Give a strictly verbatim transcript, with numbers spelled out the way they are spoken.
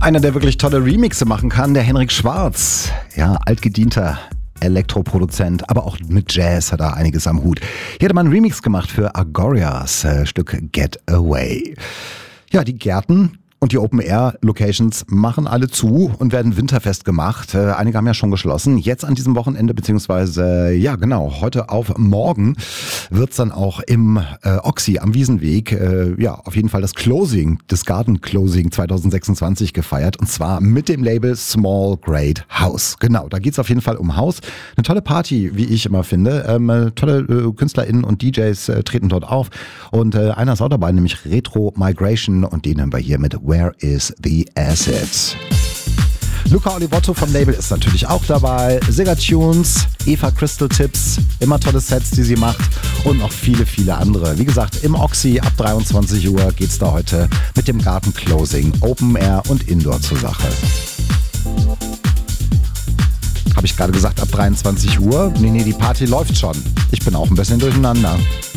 Einer, der wirklich tolle Remixe machen kann, der Henrik Schwarz. Ja, altgedienter Elektroproduzent, aber auch mit Jazz hat er einiges am Hut. Hier hat er mal einen Remix gemacht für Agorias äh, Stück Get Away. Ja, die Gärten und die Open-Air-Locations machen alle zu und werden winterfest gemacht. Äh, einige haben ja schon geschlossen. Jetzt an diesem Wochenende, beziehungsweise, äh, ja genau, heute auf morgen wird's dann auch im äh, Oxy am Wiesenweg, äh, ja, auf jeden Fall das Closing, das Garden Closing zwanzig sechsundzwanzig gefeiert. Und zwar mit dem Label Small Great House. Genau, da geht's auf jeden Fall um Haus. Eine tolle Party, wie ich immer finde. Ähm, tolle äh, KünstlerInnen und D Js äh, treten dort auf. Und äh, einer ist auch dabei, nämlich Retro Migration. Und den haben wir hier mit Where is the Acid? Luca Olivotto vom Label ist natürlich auch dabei. Sigga Tunes, Eva Crystal Tips, immer tolle Sets, die sie macht und noch viele, viele andere. Wie gesagt, im Oxy ab dreiundzwanzig Uhr geht's da heute mit dem Garten Closing, Open Air und Indoor zur Sache. Habe ich gerade gesagt, ab dreiundzwanzig Uhr? Nee, nee, die Party läuft schon. Ich bin auch ein bisschen durcheinander.